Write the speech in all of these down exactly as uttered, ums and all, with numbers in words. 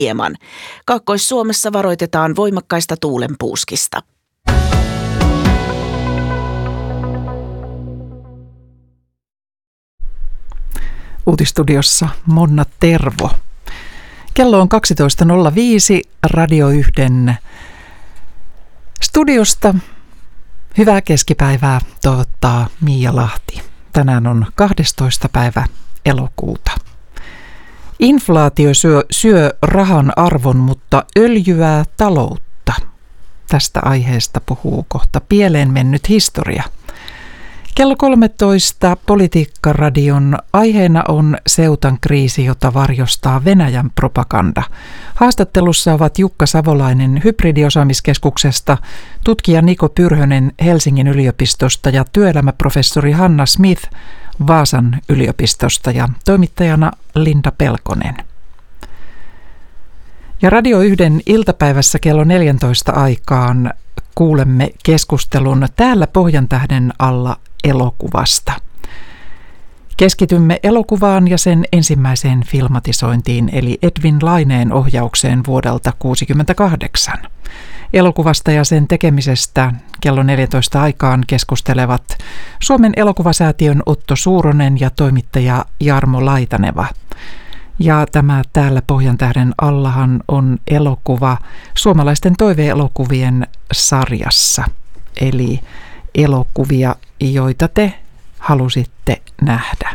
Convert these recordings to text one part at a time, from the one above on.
hieman. Kaakkois-Suomessa varoitetaan voimakkaista tuulenpuuskista. Uutistudiossa Monna Tervo. Kello on kaksitoista nolla viisi Radio yhden studiosta. Hyvää keskipäivää toivottaa Miia Lahti. Tänään on kahdestoista päivä elokuuta. Inflaatio syö, syö rahan arvon, mutta öljyää taloutta. Tästä aiheesta puhuu kohta pieleen mennyt historia. Kello kolmetoista Politiikkaradion aiheena on Seutan kriisi, jota varjostaa Venäjän propaganda. Haastattelussa ovat Jukka Savolainen Hybridiosaamiskeskuksesta, tutkija Niko Pyrhönen Helsingin yliopistosta ja työelämäprofessori Hanna Smith Vaasan yliopistosta ja toimittajana Linda Pelkonen. Ja Radio yhden iltapäivässä kello neljäntoista aikaan kuulemme keskustelun Täällä Pohjantähden alla elokuvasta. Keskitymme elokuvaan ja sen ensimmäiseen filmatisointiin, eli Edwin Laineen ohjaukseen vuodelta tuhatyhdeksänsataakuusikymmentäkahdeksan. Elokuvasta ja sen tekemisestä kello neljätoista aikaan keskustelevat Suomen elokuvasäätiön Otto Suuronen ja toimittaja Jarmo Laitaneva. Ja tämä Täällä Pohjantähden allahan on elokuva suomalaisten toive-elokuvien sarjassa, eli elokuvia, joita te halusitte nähdä.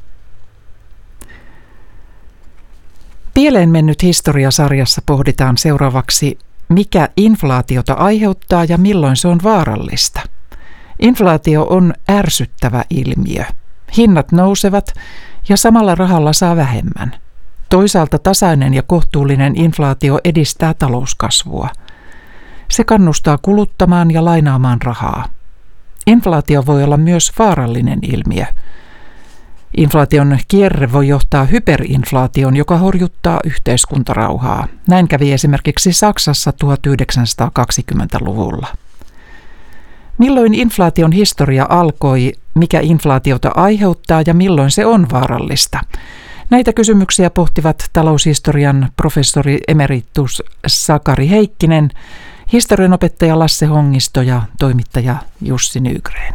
Pieleen mennyt historiasarjassa pohditaan seuraavaksi, mikä inflaatiota aiheuttaa ja milloin se on vaarallista. Inflaatio on ärsyttävä ilmiö. Hinnat nousevat ja samalla rahalla saa vähemmän. Toisaalta tasainen ja kohtuullinen inflaatio edistää talouskasvua. Se kannustaa kuluttamaan ja lainaamaan rahaa. Inflaatio voi olla myös vaarallinen ilmiö. Inflaation kierre voi johtaa hyperinflaatioon, joka horjuttaa yhteiskuntarauhaa. Näin kävi esimerkiksi Saksassa tuhatyhdeksänsataakaksikymmentäluvulla. Milloin inflaation historia alkoi, mikä inflaatiota aiheuttaa ja milloin se on vaarallista? Näitä kysymyksiä pohtivat taloushistorian professori emeritus Sakari Heikkinen, historianopettaja Lasse Hongisto ja toimittaja Jussi Nygren.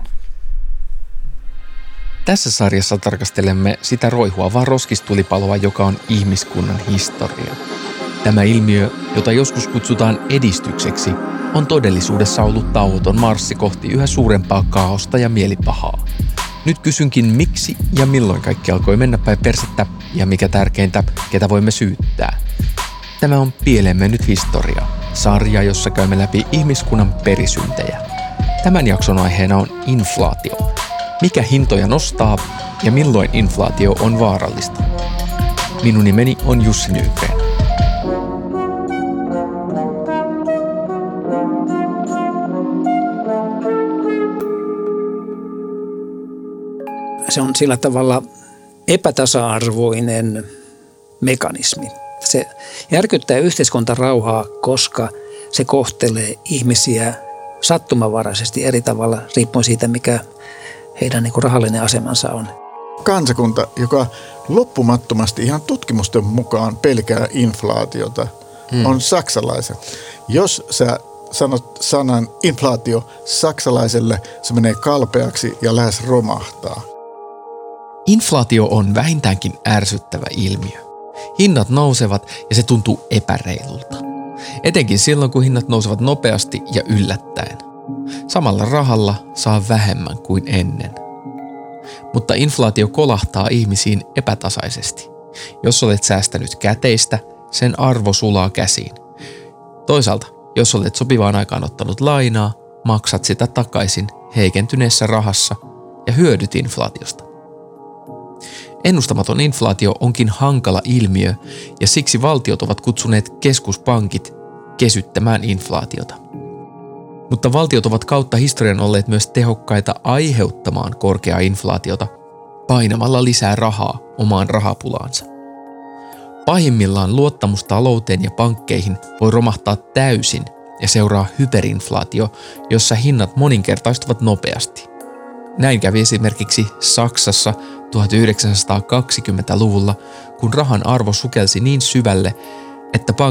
Tässä sarjassa tarkastelemme sitä roihuavaa roskistulipaloa, joka on ihmiskunnan historia. Tämä ilmiö, jota joskus kutsutaan edistykseksi, on todellisuudessa ollut tauoton marssi kohti yhä suurempaa kaaosta ja mielipahaa. Nyt kysynkin, miksi ja milloin kaikki alkoi mennä päin persettä ja mikä tärkeintä, ketä voimme syyttää. Tämä on Pieleen mennyt historia, sarja, jossa käymme läpi ihmiskunnan perisyntejä. Tämän jakson aiheena on inflaatio. Mikä hintoja nostaa ja milloin inflaatio on vaarallista? Minun nimeni on Jussi Nygren. Se on sillä tavalla epätasa-arvoinen mekanismi. Se järkyttää yhteiskuntarauhaa, koska se kohtelee ihmisiä sattumanvaraisesti eri tavalla riippuen siitä, mikä heidän niin kuin rahallinen asemansa on. Kansakunta, joka loppumattomasti ihan tutkimusten mukaan pelkää inflaatiota, hmm. on saksalaiset. Jos sä sanot sanan inflaatio saksalaiselle, se menee kalpeaksi ja lähes romahtaa. Inflaatio on vähintäänkin ärsyttävä ilmiö. Hinnat nousevat ja se tuntuu epäreilulta. Etenkin silloin, kun hinnat nousevat nopeasti ja yllättäen. Samalla rahalla saa vähemmän kuin ennen. Mutta inflaatio kolahtaa ihmisiin epätasaisesti. Jos olet säästänyt käteistä, sen arvo sulaa käsiin. Toisaalta, jos olet sopivaan aikaan ottanut lainaa, maksat sitä takaisin heikentyneessä rahassa ja hyödyt inflaatiosta. Ennustamaton inflaatio onkin hankala ilmiö ja siksi valtiot ovat kutsuneet keskuspankit kesyttämään inflaatiota. Mutta valtiot ovat kautta historian olleet myös tehokkaita aiheuttamaan korkeaa inflaatiota painamalla lisää rahaa omaan rahapulaansa. Pahimmillaan luottamus talouteen ja pankkeihin voi romahtaa täysin ja seuraa hyperinflaatio, jossa hinnat moninkertaistuvat nopeasti. Näin kävi esimerkiksi Saksassa tuhatyhdeksänsataakaksikymmentäluvulla, kun rahan arvo sukelsi niin syvälle, että